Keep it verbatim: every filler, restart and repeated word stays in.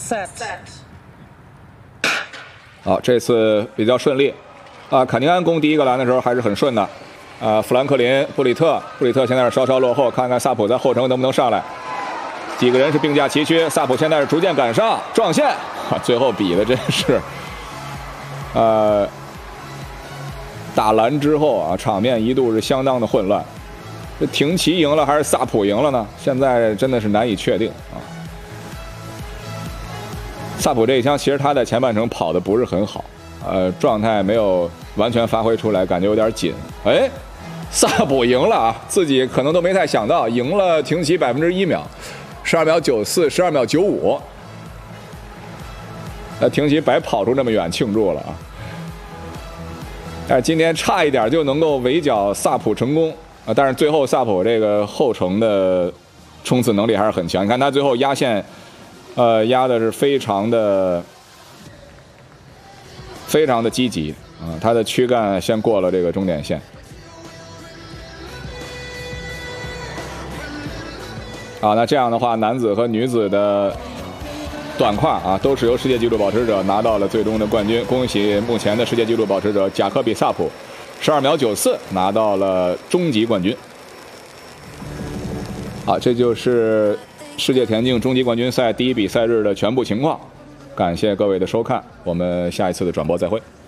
set。 好，这次比较顺利，啊，坎宁安攻第一个篮的时候还是很顺的，啊，富兰克林、布里特，布里特现在是稍稍落后，看看萨普在后程能不能上来。几个人是并驾齐驱，萨普现在是逐渐赶上撞线，啊，最后比的真是，呃，打篮之后啊，场面一度是相当的混乱。这廷奇赢了还是萨普赢了呢？现在真的是难以确定啊。萨普这一枪，其实他在前半程跑的不是很好，呃，状态没有完全发挥出来，感觉有点紧。哎，萨普赢了啊，自己可能都没太想到，赢了廷奇百分之一秒，十二秒九四，十二秒九五。那廷奇白跑出这么远庆祝了啊！但是今天差一点就能够围剿萨普成功啊！但是最后萨普这个后程的冲刺能力还是很强，你看他最后压线。呃，压的是非常的、非常的积极啊！他的躯干先过了这个终点线。啊，那这样的话，男子和女子的短跨啊，都是由世界纪录保持者拿到了最终的冠军。恭喜目前的世界纪录保持者贾科比·萨普，十二秒九四拿到了终极冠军。好，这就是世界田径终极冠军赛第一比赛日的全部情况，感谢各位的收看，我们下一次的转播再会。